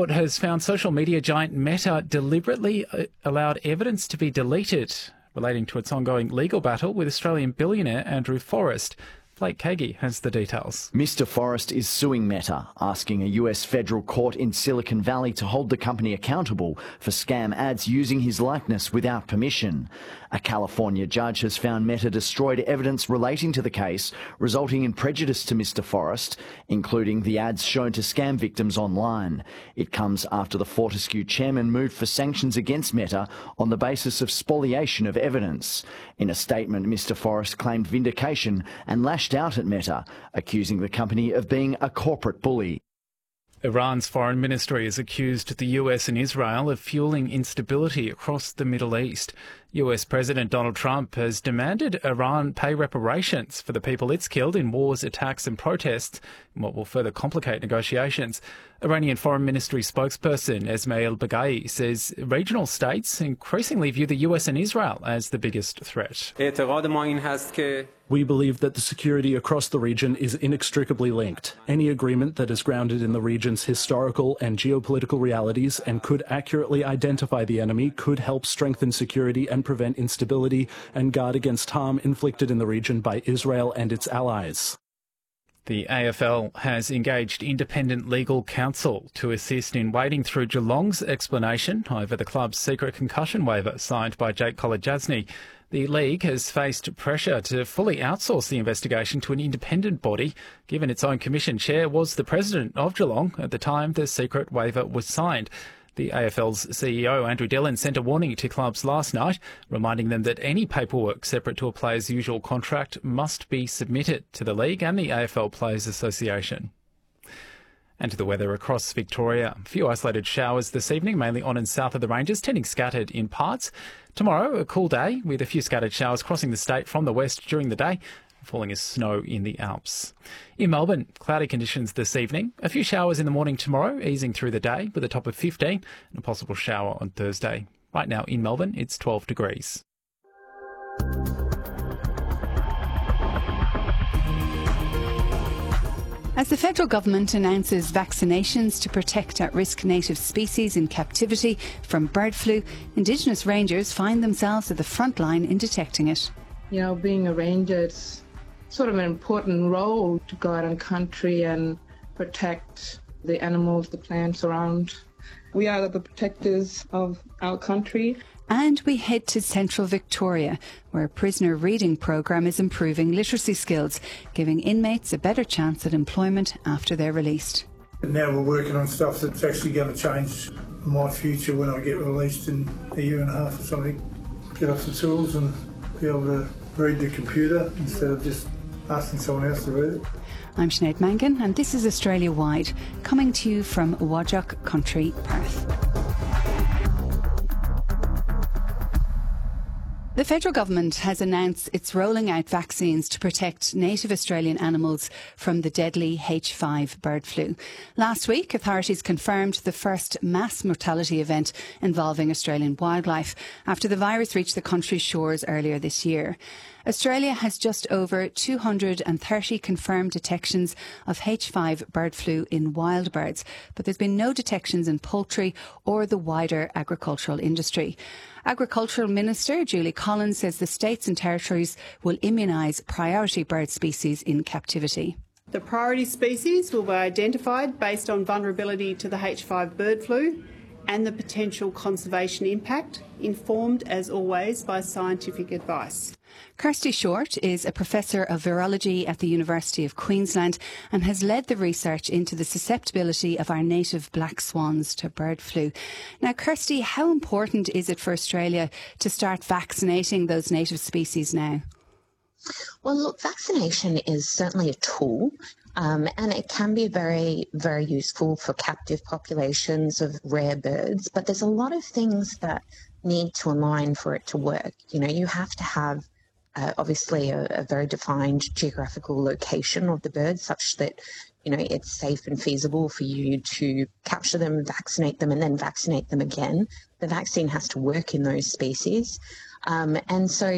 Court has found social media giant Meta deliberately allowed evidence to be deleted relating to its ongoing legal battle with Australian billionaire Andrew Forrest. Blake Kagi has the details. Mr. Forrest is suing Meta, asking a US federal court in Silicon Valley to hold the company accountable for scam ads using his likeness without permission. A California judge has found Meta destroyed evidence relating to the case, resulting in prejudice to Mr. Forrest, including the ads shown to scam victims online. It comes after the Fortescue chairman moved for sanctions against Meta on the basis of spoliation of evidence. In a statement, Mr. Forrest claimed vindication and lashed out at Meta, accusing the company of being a corporate bully. Iran's foreign ministry has accused the US and Israel of fueling instability across the Middle East. US President Donald Trump has demanded Iran pay reparations for the people it's killed in wars, attacks and protests, in what will further complicate negotiations. Iranian Foreign Ministry spokesperson Esmail Baghai says regional states increasingly view the US and Israel as the biggest threat. We believe that the security across the region is inextricably linked. Any agreement that is grounded in the region's historical and geopolitical realities and could accurately identify the enemy could help strengthen security and prevent instability and guard against harm inflicted in the region by Israel and its allies. The AFL has engaged independent legal counsel to assist in wading through Geelong's explanation over the club's secret concussion waiver signed by Jake Kolodjasny. The league has faced pressure to fully outsource the investigation to an independent body, given its own commission chair was the president of Geelong at the time the secret waiver was signed. The AFL's CEO, Andrew Dillon, sent a warning to clubs last night, reminding them that any paperwork separate to a player's usual contract must be submitted to the league and the AFL Players Association. And to the weather across Victoria. A few isolated showers this evening, mainly on and south of the ranges, tending scattered in parts. Tomorrow, a cool day with a few scattered showers crossing the state from the west during the day, falling as snow in the Alps. In Melbourne, cloudy conditions this evening. A few showers in the morning tomorrow, easing through the day with a top of 15 and a possible shower on Thursday. Right now in Melbourne, it's 12 degrees. As the federal government announces vaccinations to protect at-risk native species in captivity from bird flu, Indigenous rangers find themselves at the front line in detecting it. You know, being a ranger, it's sort of an important role to go out on country and protect the animals, the plants around. We are the protectors of our country. And we head to central Victoria, where a prisoner reading programme is improving literacy skills, giving inmates a better chance at employment after they're released. Now we're working on stuff that's actually going to change my future when I get released in a year and a half or something. Get off the tools and be able to read the computer instead of just asking someone else to read it. I'm Sinead Mangan, and this is Australia Wide, coming to you from Whadjuk Country, Perth. The federal government has announced it's rolling out vaccines to protect native Australian animals from the deadly H5 bird flu. Last week, authorities confirmed the first mass mortality event involving Australian wildlife after the virus reached the country's shores earlier this year. Australia has just over 230 confirmed detections of H5 bird flu in wild birds, but there's been no detections in poultry or the wider agricultural industry. Agricultural Minister Julie Collins says the states and territories will immunise priority bird species in captivity. The priority species will be identified based on vulnerability to the H5 bird flu and the potential conservation impact, informed as always by scientific advice. Kirsty Short is a professor of virology at the University of Queensland and has led the research into the susceptibility of our native black swans to bird flu. Now, Kirsty, how important is it for Australia to start vaccinating those native species now? Well, look, vaccination is certainly a tool. And it can be very, very useful for captive populations of rare birds, but there's a lot of things that need to align for it to work. You know, you have to have obviously a very defined geographical location of the bird such that, you know, it's safe and feasible for you to capture them, vaccinate them, and then vaccinate them again. The vaccine has to work in those species. And so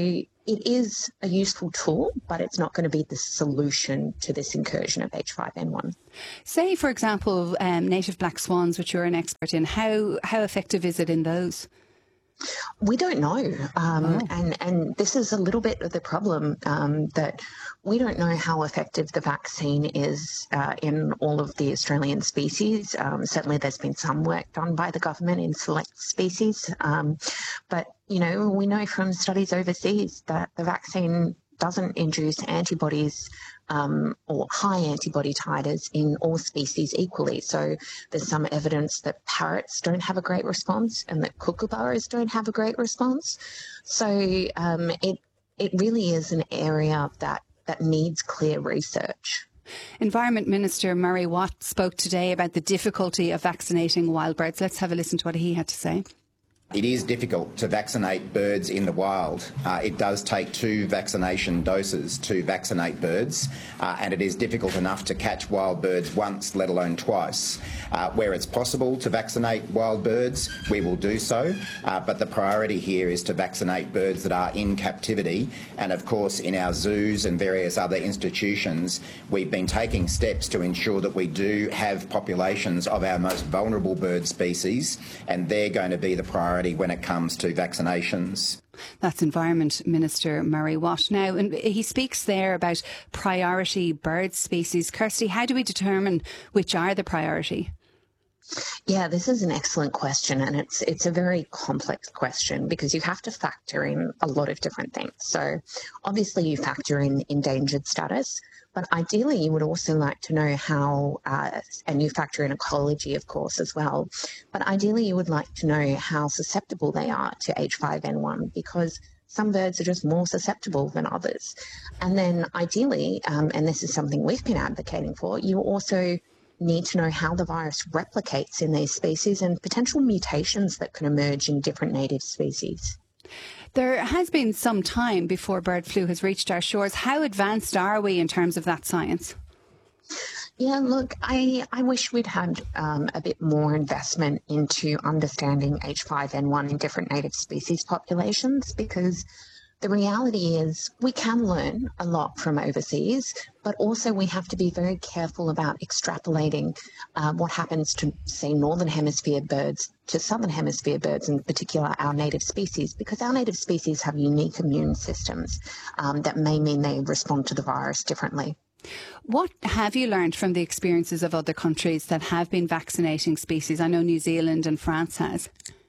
it is a useful tool, but it's not going to be the solution to this incursion of H5N1. Say, for example, native black swans, which you're an expert in, how effective is it in those? We don't know, and this is a little bit of the problem, that we don't know how effective the vaccine is in all of the Australian species. Certainly there's been some work done by the government in select species, but we know from studies overseas that the vaccine doesn't induce antibodies or high antibody titers in all species equally. So there's some evidence that parrots don't have a great response and that kookaburras don't have a great response. So it really is an area that needs clear research. Environment Minister Murray Watt spoke today about the difficulty of vaccinating wild birds. Let's have a listen to what he had to say. It is difficult to vaccinate birds in the wild. It does take 2 vaccination doses to vaccinate birds, and it is difficult enough to catch wild birds once, let alone twice. Where it's possible to vaccinate wild birds, we will do so, but the priority here is to vaccinate birds that are in captivity. And of course, in our zoos and various other institutions, we've been taking steps to ensure that we do have populations of our most vulnerable bird species, and they're going to be the priority when it comes to vaccinations. That's Environment Minister Murray Watt. Now, and he speaks there about priority bird species. Kirsty, how do we determine which are the priority? Yeah, this is an excellent question, and it's a very complex question because you have to factor in a lot of different things. So obviously you factor in endangered status, but ideally you would also like to know how, and you factor in ecology, of course, as well, but ideally you would like to know how susceptible they are to H5N1 because some birds are just more susceptible than others. And then ideally, and this is something we've been advocating for, you also need to know how the virus replicates in these species and potential mutations that can emerge in different native species. There has been some time before bird flu has reached our shores. How advanced are we in terms of that science? Yeah, look, I wish we'd had a bit more investment into understanding H5N1 in different native species populations because the reality is we can learn a lot from overseas, but also we have to be very careful about extrapolating what happens to, say, Northern Hemisphere birds to Southern Hemisphere birds, in particular our native species, because our native species have unique immune systems that may mean they respond to the virus differently. What have you learned from the experiences of other countries that have been vaccinating species? I know New Zealand and France has.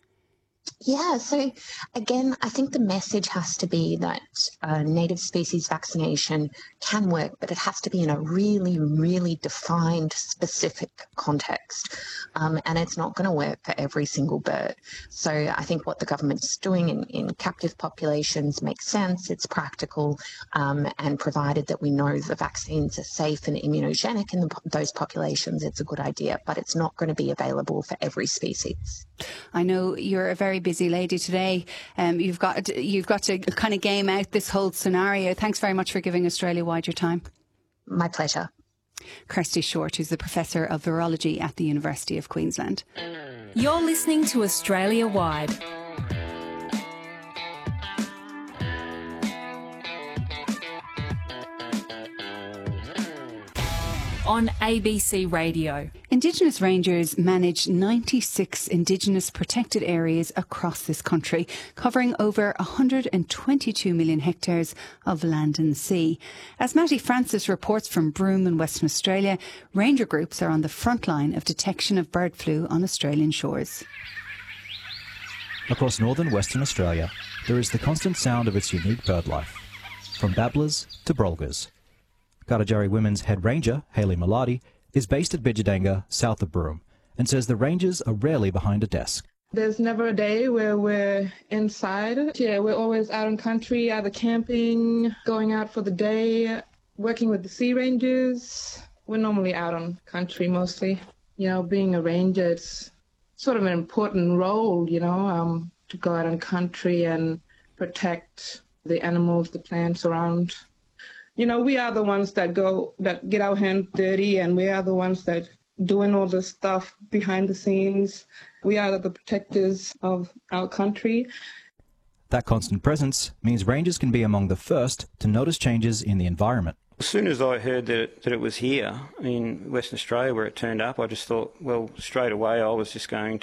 Yeah, so again, I think the message has to be that native species vaccination can work, but it has to be in a really, really defined, specific context. And it's not going to work for every single bird. So I think what the government's doing in captive populations makes sense, it's practical, and provided that we know the vaccines are safe and immunogenic in those populations, it's a good idea, but it's not going to be available for every species. I know you're a very busy lady today. You've got to kind of game out this whole scenario. Thanks very much for giving Australia Wide your time. My pleasure. Kirsty Short, who's the Professor of Virology at the University of Queensland. You're listening to Australia Wide. On ABC Radio. Indigenous Rangers manage 96 Indigenous protected areas across this country, covering over 122 million hectares of land and sea. As Matty Francis reports from Broome in Western Australia, ranger groups are on the front line of detection of bird flu on Australian shores. Across northern Western Australia, there is the constant sound of its unique bird life, from babblers to brolgers. Gadijarri Women's head ranger, Hayley Maladi, is based at Bidjadanga, south of Broome, and says the rangers are rarely behind a desk. There's never a day where we're inside. Yeah, we're always out in country, either camping, going out for the day, working with the sea rangers. We're normally out on country mostly. You know, being a ranger, it's sort of an important role, you know, to go out on country and protect the animals, the plants around. You know, we are the ones that get our hands dirty, and we are the ones that doing all the stuff behind the scenes. We are the protectors of our country. That constant presence means rangers can be among the first to notice changes in the environment. As soon as I heard that it was here in Western Australia where it turned up, I just thought, well, straight away I was just going